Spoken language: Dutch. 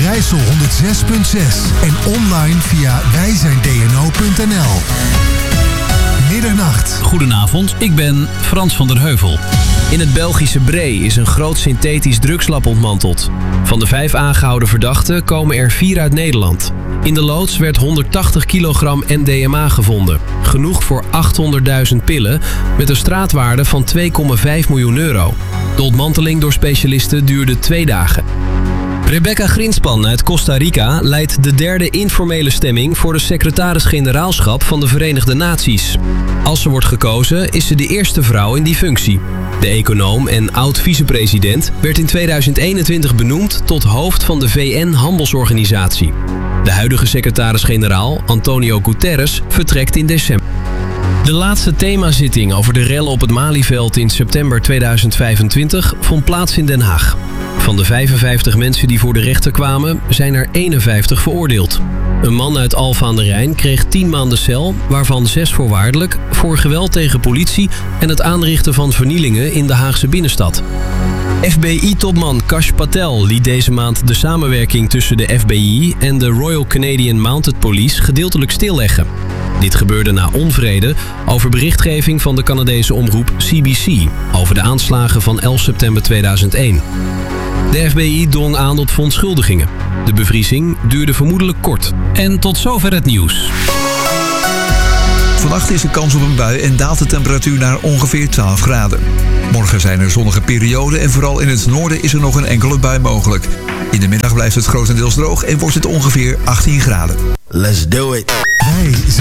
Overijssel 106.6 en online via wijzijndno.nl. Middernacht. Goedenavond, ik ben Frans van der Heuvel. In het Belgische Bree is een groot synthetisch drugslab ontmanteld. Van de 5 aangehouden verdachten komen er 4 uit Nederland. In de loods werd 180 kilogram MDMA gevonden. Genoeg voor 800.000 pillen met een straatwaarde van 2,5 miljoen euro. De ontmanteling door specialisten duurde 2 dagen. Rebecca Grinspan uit Costa Rica leidt de 3e informele stemming voor de secretaris-generaalschap van de Verenigde Naties. Als ze wordt gekozen is ze de eerste vrouw in die functie. De econoom en oud-vicepresident werd in 2021 benoemd tot hoofd van de VN-handelsorganisatie. De huidige secretaris-generaal, Antonio Guterres, vertrekt in december. De laatste themazitting over de rellen op het Malieveld in september 2025 vond plaats in Den Haag. Van de 55 mensen die voor de rechter kwamen, zijn er 51 veroordeeld. Een man uit Alphen aan de Rijn kreeg 10 maanden cel, waarvan 6 voorwaardelijk, voor geweld tegen politie en het aanrichten van vernielingen in de Haagse binnenstad. FBI-topman Kash Patel liet deze maand de samenwerking tussen de FBI en de Royal Canadian Mounted Police gedeeltelijk stilleggen. Dit gebeurde na onvrede over berichtgeving van de Canadese omroep CBC over de aanslagen van 11 september 2001. De FBI drong aan tot verontschuldigingen. De bevriezing duurde vermoedelijk kort. En tot zover het nieuws. Vannacht is er kans op een bui en daalt de temperatuur naar ongeveer 12 graden. Morgen zijn er zonnige perioden en vooral in het noorden is er nog een enkele bui mogelijk. In de middag blijft het grotendeels droog en wordt het ongeveer 18 graden. Let's do it.